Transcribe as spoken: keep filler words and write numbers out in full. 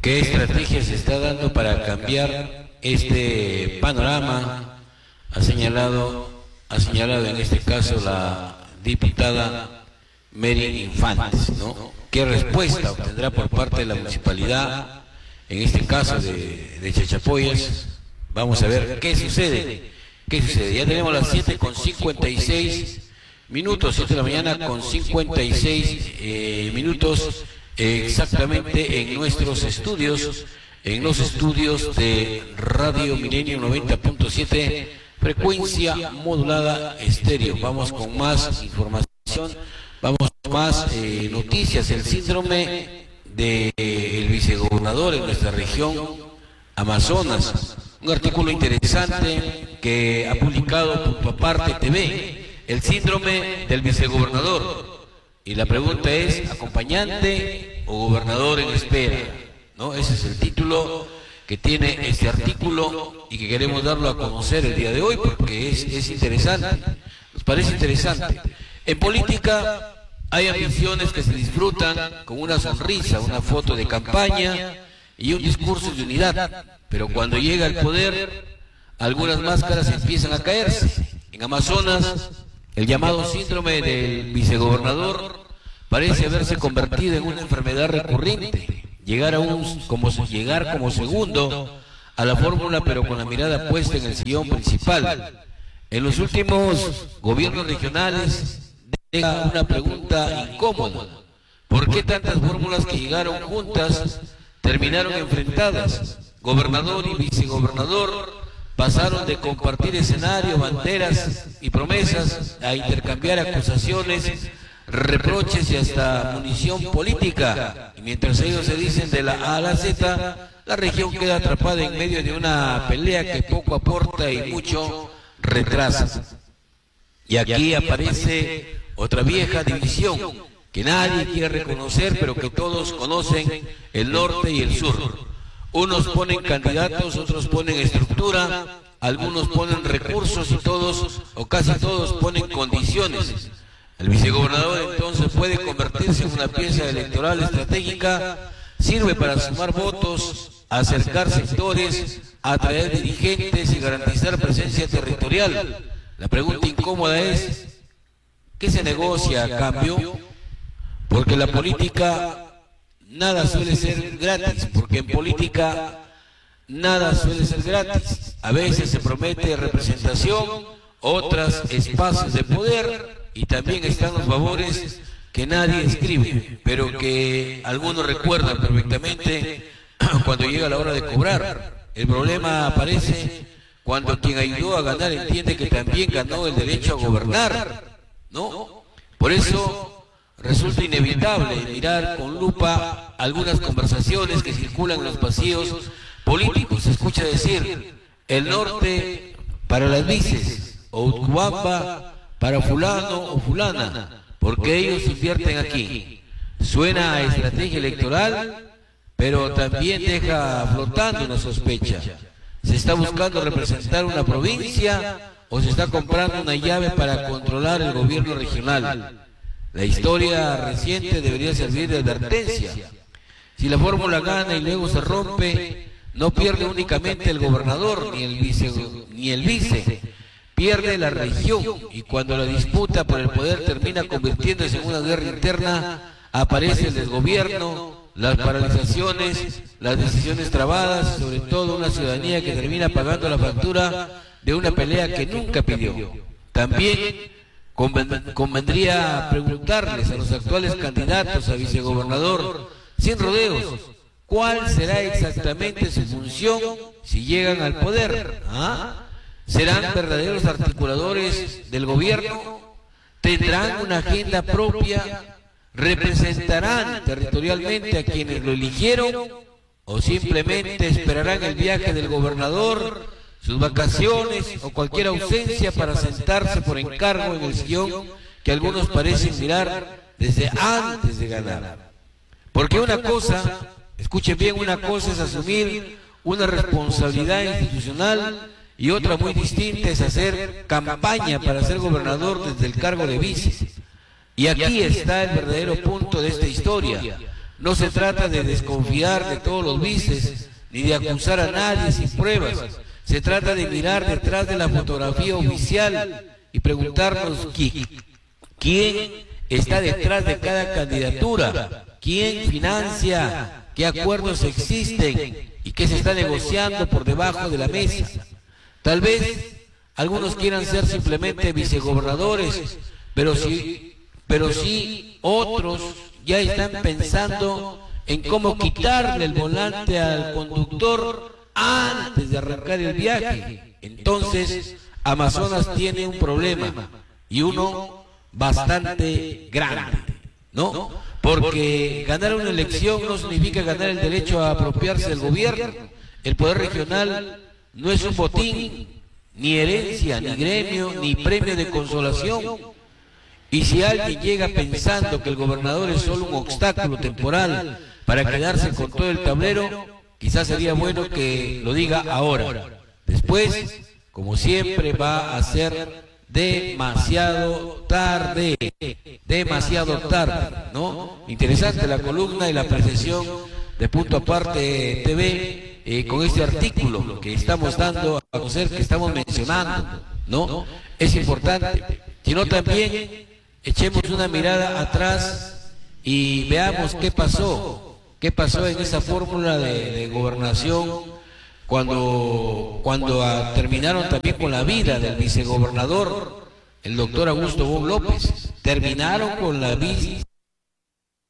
¿Qué estrategia se está dando para cambiar este panorama? Ha señalado, ha señalado en este caso la diputada Mary Infantes, ¿no? ¿Qué respuesta obtendrá por parte de la municipalidad, en este caso de, de Chachapoyas? Vamos a ver qué sucede. ¿Qué sucede? Ya tenemos las siete con cincuenta y seis minutos, siete de la mañana con cincuenta y seis eh, minutos, eh, exactamente en nuestros estudios, en los estudios de Radio Milenio noventa punto siete, frecuencia modulada estéreo. Vamos con más información, vamos con más eh, noticias. El síndrome del vicegobernador en nuestra región Amazonas. Un artículo interesante que ha publicado Punto Aparte T V, el síndrome del vicegobernador. Y la pregunta es, ¿acompañante o gobernador en espera? ¿No? Ese es el título que tiene este artículo y que queremos darlo a conocer el día de hoy porque es, es interesante, nos parece interesante. En política hay ambiciones que se disfrutan con una sonrisa, una foto de campaña y un discurso de unidad, pero cuando llega el poder, algunas máscaras empiezan a caerse. En Amazonas, el llamado síndrome del vicegobernador parece haberse convertido en una enfermedad recurrente. Llegar a un, como, llegar como segundo a la fórmula, pero con la mirada puesta en el sillón principal. En los últimos gobiernos regionales deja una pregunta incómoda: ¿por qué tantas fórmulas que llegaron juntas terminaron enfrentadas? Gobernador y vicegobernador pasaron de compartir escenario, banderas y promesas a intercambiar acusaciones, reproches y hasta munición política. Y mientras ellos se dicen de la A a la Z, la región queda atrapada en medio de una pelea que poco aporta y mucho retrasa. Y aquí aparece otra vieja división que nadie quiere reconocer, pero que todos conocen: el norte y el sur. Unos ponen candidatos, otros ponen estructura, algunos ponen recursos y todos o casi todos ponen condiciones. El vicegobernador entonces puede convertirse en una pieza electoral estratégica, sirve para sumar votos, acercar sectores, atraer dirigentes y garantizar presencia territorial. La pregunta incómoda es: ¿qué se negocia a cambio? Porque la política nada suele ser gratis, porque en política nada suele ser gratis. A veces se promete representación, otras espacios de poder, y también están los favores que nadie escribe, pero que algunos recuerdan perfectamente cuando llega la hora de cobrar. El problema aparece cuando quien ayudó a ganar entiende que también ganó el derecho a gobernar, ¿no? Por eso resulta inevitable mirar con lupa algunas conversaciones que circulan en los pasillos políticos. Se escucha decir: el norte para las vices, o Utcubamba para fulano o fulana, porque ellos invierten aquí. Suena a estrategia electoral, pero también deja flotando una sospecha. ¿Se está buscando representar una provincia o se está comprando una llave para controlar el gobierno regional? La historia reciente debería servir de advertencia. Si la fórmula gana y luego se rompe, no pierde únicamente el gobernador ni el vice, ni el vice, pierde la región. Y cuando la disputa por el poder termina convirtiéndose en una guerra interna, aparece el desgobierno, las paralizaciones, las decisiones trabadas, sobre todo una ciudadanía que termina pagando la factura de una pelea que nunca pidió. También convendría preguntarles a los actuales candidatos a vicegobernador, sin rodeos, ¿cuál será exactamente su función si llegan al poder? ¿Ah? ¿Serán verdaderos articuladores del gobierno? ¿Tendrán una agenda propia? ¿Representarán territorialmente a quienes lo eligieron? ¿O simplemente esperarán el viaje del gobernador, sus vacaciones o cualquier ausencia para sentarse por encargo en el sillón que algunos parecen mirar desde antes de ganar? Porque una cosa, escuchen bien, una cosa es asumir una responsabilidad institucional y otra muy distinta es hacer campaña para ser gobernador desde el cargo de vice. Y aquí está el verdadero punto de esta historia. No se trata de desconfiar de todos los vices, ni de acusar a nadie sin pruebas. Se trata de mirar detrás de la fotografía oficial y preguntarnos qui- quién está detrás de cada candidatura, quién financia, qué acuerdos existen y qué se está negociando por debajo de la mesa. Tal vez algunos quieran ser simplemente vicegobernadores, pero sí, pero sí otros ya están pensando en cómo quitarle el volante al conductor antes de arrancar el viaje. Entonces, Amazonas tiene un problema, y uno bastante grande, ¿no? Porque ganar una elección no significa ganar el derecho a apropiarse del gobierno. El poder regional no es un botín, ni herencia, ni gremio, ni premio de consolación. Y si alguien llega pensando que el gobernador es solo un obstáculo temporal para quedarse con todo el tablero, quizás sería bueno que lo diga ahora. Después, como siempre, va a ser demasiado tarde, demasiado tarde, ¿no? Interesante la columna y la apreciación de Punto Aparte T V eh, con este artículo que estamos dando a conocer, que estamos mencionando, ¿no? Es importante, sino también echemos una mirada atrás y veamos qué pasó, qué pasó en esa fórmula de, de gobernación cuando, cuando a, terminaron también con la vida del vicegobernador, el doctor Augusto Bob López. Terminaron con la vida